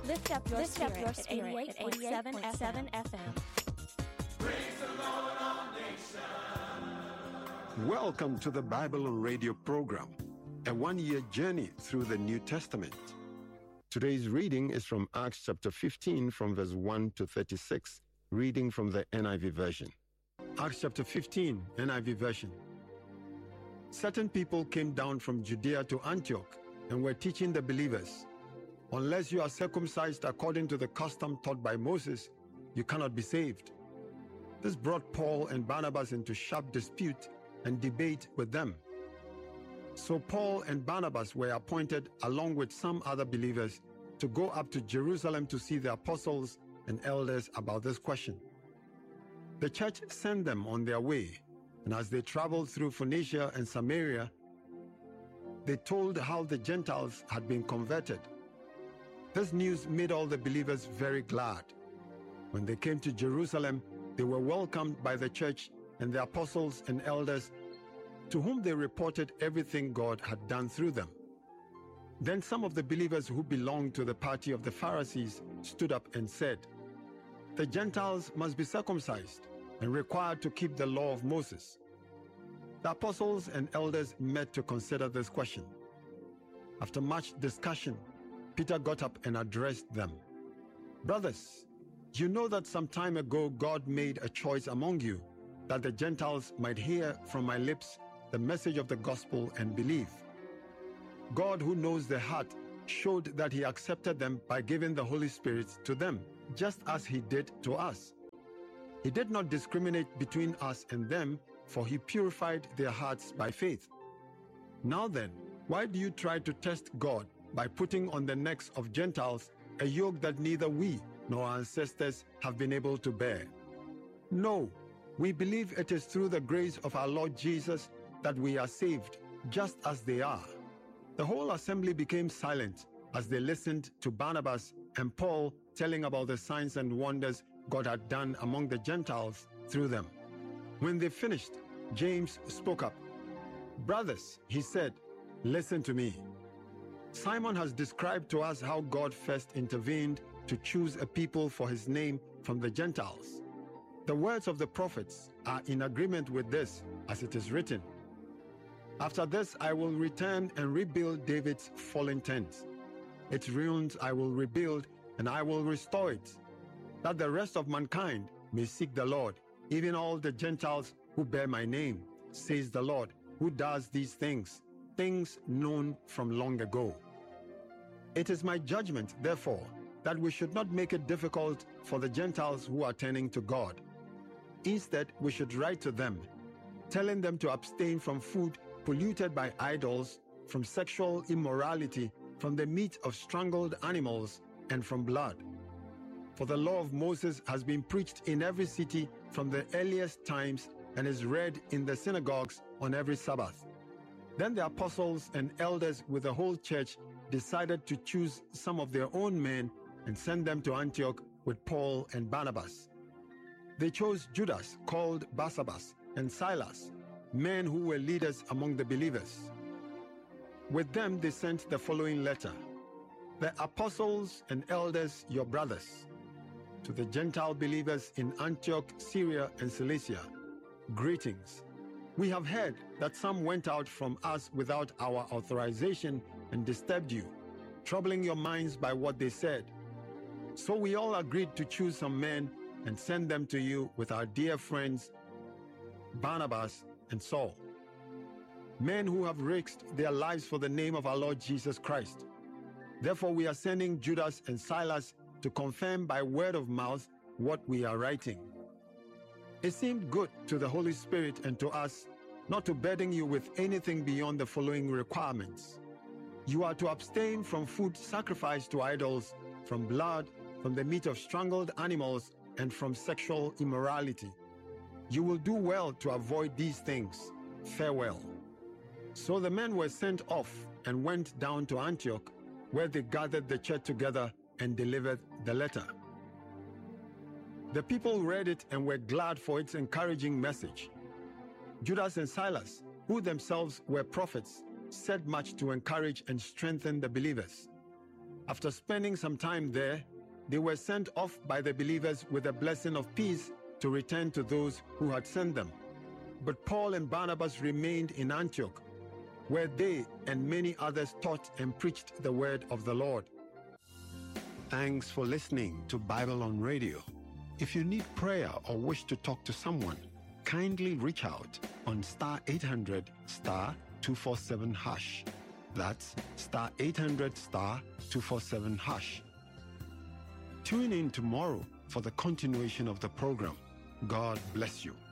Lift up your spirit at 88.7 FM. Praise the Lord, all nations. Welcome to the Bible on Radio program, a one-year journey through the New Testament. Today's reading is from Acts chapter 15 from verse 1 to 36, reading from the NIV version. Acts chapter 15, NIV version. Certain people came down from Judea to Antioch and were teaching the believers, "Unless you are circumcised according to the custom taught by Moses, you cannot be saved." This brought Paul and Barnabas into sharp dispute and debate with them. So Paul and Barnabas were appointed, along with some other believers, to go up to Jerusalem to see the apostles and elders about this question. The church sent them on their way, and as they traveled through Phoenicia and Samaria, they told how the Gentiles had been converted. This news made all the believers very glad. When they came to Jerusalem, they were welcomed by the church and the apostles and elders, to whom they reported everything God had done through them. Then some of the believers who belonged to the party of the Pharisees stood up and said, "The Gentiles must be circumcised and required to keep the law of Moses." The apostles and elders met to consider this question. After much discussion, Peter got up and addressed them. "Brothers, you know that some time ago God made a choice among you that the Gentiles might hear from my lips the message of the gospel and believe. God, who knows the heart, showed that he accepted them by giving the Holy Spirit to them, just as he did to us. He did not discriminate between us and them, for he purified their hearts by faith. Now then, why do you try to test God by putting on the necks of Gentiles a yoke that neither we nor our ancestors have been able to bear? No, we believe it is through the grace of our Lord Jesus that we are saved, just as they are." The whole assembly became silent as they listened to Barnabas and Paul telling about the signs and wonders God had done among the Gentiles through them. When they finished, James spoke up. "Brothers," he said, "listen to me. Simon has described to us how God first intervened to choose a people for his name from the Gentiles. The words of the prophets are in agreement with this, as it is written, 'After this I will return and rebuild David's fallen tent. Its ruins I will rebuild, and I will restore it, that the rest of mankind may seek the Lord, even all the Gentiles who bear my name, says the Lord, who does these things, things known from long ago.' It is my judgment, therefore, that we should not make it difficult for the Gentiles who are turning to God. Instead, we should write to them, telling them to abstain from food polluted by idols, from sexual immorality, from the meat of strangled animals, and from blood. For the law of Moses has been preached in every city from the earliest times and is read in the synagogues on every Sabbath." Then the apostles and elders with the whole church decided to choose some of their own men and send them to Antioch with Paul and Barnabas. They chose Judas, called Barsabas, and Silas, men who were leaders among the believers. With them they sent the following letter: "The apostles and elders, your brothers, to the Gentile believers in Antioch, Syria, and Cilicia, greetings. We have heard that some went out from us without our authorization and disturbed you, troubling your minds by what they said. So we all agreed to choose some men and send them to you with our dear friends Barnabas and Saul, men who have risked their lives for the name of our Lord Jesus Christ. Therefore we are sending Judas and Silas to confirm by word of mouth what we are writing. It seemed good to the Holy Spirit and to us not to burden you with anything beyond the following requirements. You are to abstain from food sacrificed to idols, from blood, from the meat of strangled animals, and from sexual immorality. You will do well to avoid these things. Farewell." So the men were sent off and went down to Antioch, where they gathered the church together and delivered the letter. The people read it and were glad for its encouraging message. Judas and Silas, who themselves were prophets, said much to encourage and strengthen the believers. After spending some time there, they were sent off by the believers with a blessing of peace to return to those who had sent them. But Paul and Barnabas remained in Antioch, where they and many others taught and preached the word of the Lord. Thanks for listening to Bible on Radio. If you need prayer or wish to talk to someone, kindly reach out on *800 *247#. That's *800 *247#. Tune in tomorrow for the continuation of the program. God bless you.